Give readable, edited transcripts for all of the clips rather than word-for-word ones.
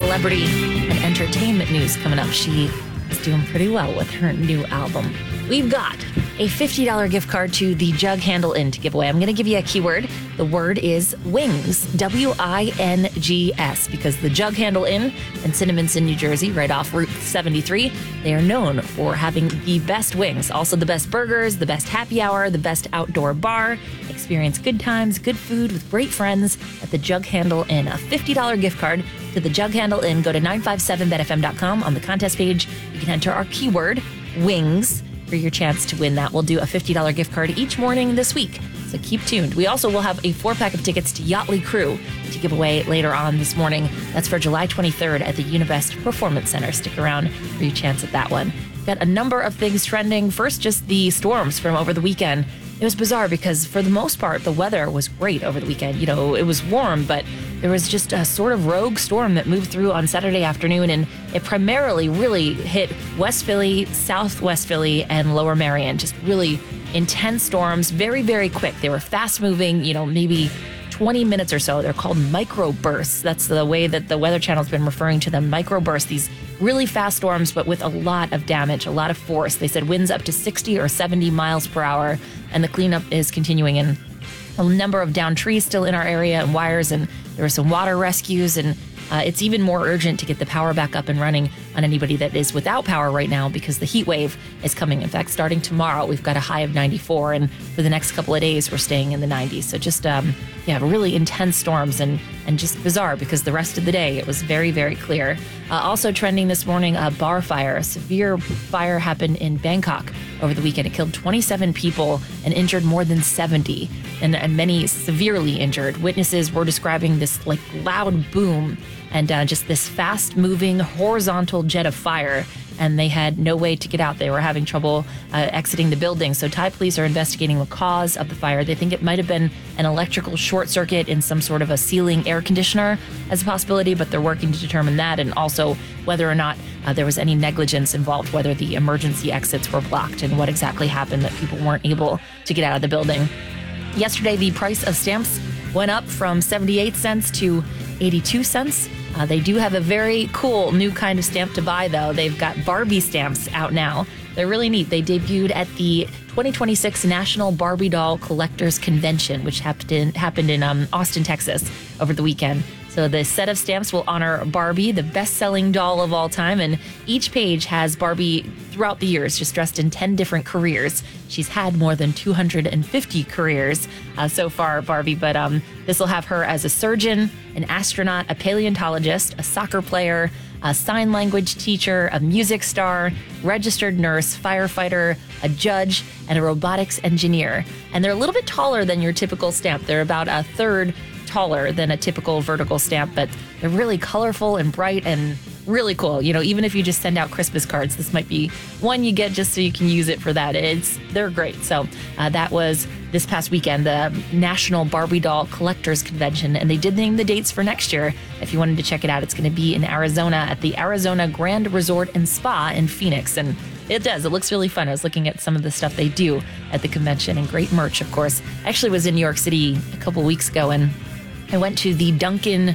celebrity and entertainment news coming up. She is doing pretty well with her new album. We've got a $50 gift card to the Jug Handle Inn to give away. I'm going to give you a keyword. The word is wings, W-I-N-G-S, because the Jug Handle Inn in Cinnaminson, New Jersey, right off Route 73, they are known for having the best wings, also the best burgers, the best happy hour, the best outdoor bar. Experience good times, good food with great friends at the Jug Handle Inn. A $50 gift card to the Jug Handle Inn. Go to 957betfm.com. On the contest page, you can enter our keyword, wings, for your chance to win that. We'll do a $50 gift card each morning this week, so keep tuned. We also will have a 4-pack of tickets to Yachtly Crew to give away later on this morning. That's for July 23rd at the Univest Performance Center. Stick around for your chance at that one. Got a number of things trending. First, just the storms from over the weekend. It was bizarre because for the most part, the weather was great over the weekend. You know, it was warm, but there was just a sort of rogue storm that moved through on Saturday afternoon, and it primarily really hit West Philly, Southwest Philly, and Lower Marion. Just really intense storms, very, very quick. They were fast moving, maybe 20 minutes or so. They're called microbursts. That's the way that the Weather Channel's been referring to them, microbursts, these really fast storms, but with a lot of damage, a lot of force. They said winds up to 60 or 70 miles per hour, and the cleanup is continuing. And a number of downed trees still in our area and wires, and there were some water rescues, and it's even more urgent to get the power back up and running on anybody that is without power right now because the heat wave is coming. In fact, starting tomorrow, we've got a high of 94, and for the next couple of days, we're staying in the 90s. So just, really intense storms and just bizarre because the rest of the day, it was very, very clear. Also trending this morning, a bar fire. A severe fire happened in Bangkok over the weekend. It killed 27 people and injured more than 70, and many severely injured. Witnesses were describing this loud boom and just this fast-moving horizontal jet of fire, and they had no way to get out. They were having trouble exiting the building. So Thai police are investigating the cause of the fire. They think it might have been an electrical short circuit in some sort of a ceiling air conditioner as a possibility, but they're working to determine that, and also whether or not there was any negligence involved, whether the emergency exits were blocked, and what exactly happened that people weren't able to get out of the building. Yesterday, the price of stamps went up from 78 cents to 82 cents. They do have a very cool new kind of stamp to buy, though. They've got Barbie stamps out now. They're really neat. They debuted at the 2026 National Barbie Doll Collectors Convention, which happened in Austin, Texas over the weekend. So the set of stamps will honor Barbie, the best-selling doll of all time, and each page has Barbie throughout the years, just dressed in 10 different careers. She's had more than 250 careers so far, Barbie, but this will have her as a surgeon, an astronaut, a paleontologist, a soccer player, a sign language teacher, a music star, registered nurse, firefighter, a judge, and a robotics engineer. And they're a little bit taller than your typical stamp. They're about a third taller than a typical vertical stamp, but they're really colorful and bright and really cool. Even if you just send out Christmas cards, this might be one you get just so you can use it for that. They're great. So that was this past weekend, the National Barbie Doll Collectors Convention, and they did name the dates for next year. If you wanted to check it out, it's going to be in Arizona at the Arizona Grand Resort and Spa in Phoenix, and it looks really fun. I was looking at some of the stuff they do at the convention, and great merch, of course. I actually was in New York City a couple weeks ago, and I went to the Dunkin'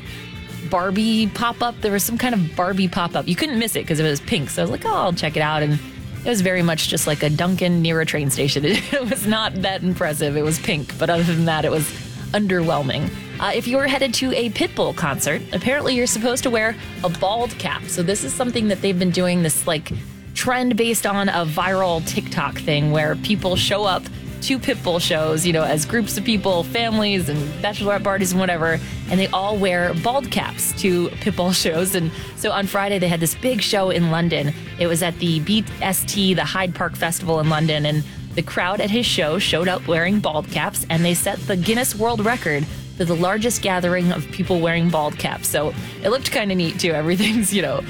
Barbie pop-up. There was some kind of Barbie pop-up. You couldn't miss it because it was pink. So I was like, I'll check it out. And it was very much just like a Dunkin' near a train station. It was not that impressive. It was pink. But other than that, it was underwhelming. If you were headed to a Pitbull concert, apparently you're supposed to wear a bald cap. So this is something that they've been doing, this trend based on a viral TikTok thing where people show up to Pitbull shows, as groups of people, families and bachelorette parties and whatever, and they all wear bald caps to Pitbull shows. And so on Friday, they had this big show in London. It was at the BST, the Hyde Park Festival in London, and the crowd at his show showed up wearing bald caps, and they set the Guinness World Record for the largest gathering of people wearing bald caps. So it looked kind of neat, too. Everything's,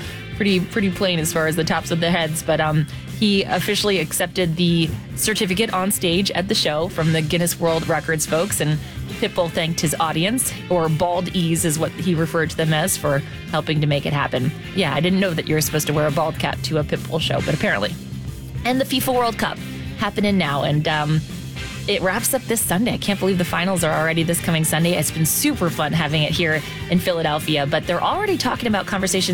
pretty plain as far as the tops of the heads, but he officially accepted the certificate on stage at the show from the Guinness World Records folks, and Pitbull thanked his audience, or Baldies is what he referred to them as, for helping to make it happen. Yeah, I didn't know that you were supposed to wear a bald cap to a Pitbull show, but apparently. And the FIFA World Cup happening now, and it wraps up this Sunday. I can't believe the finals are already this coming Sunday. It's been super fun having it here in Philadelphia, but they're already talking about conversations